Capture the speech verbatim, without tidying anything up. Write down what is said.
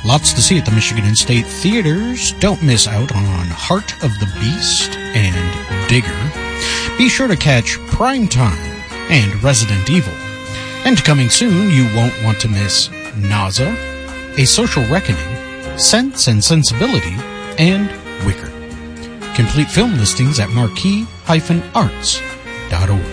Lots to see at the Michigan State Theaters. Don't miss out on Heart of the Beast and Digger. Be sure to catch Prime Time and Resident Evil. And coming soon, you won't want to miss Nausea, A Social Reckoning, Sense and Sensibility, and Wicker. Complete film listings at marquee dash arts dot org.